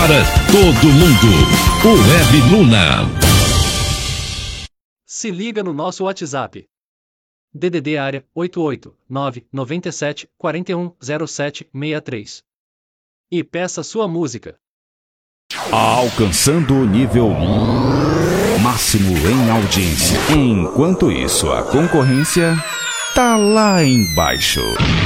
para todo mundo. O Web Luna. Se liga no nosso WhatsApp. DDD área 88997410763. E peça sua música. Alcançando o nível máximo em audiência. Enquanto isso, a concorrência tá lá embaixo.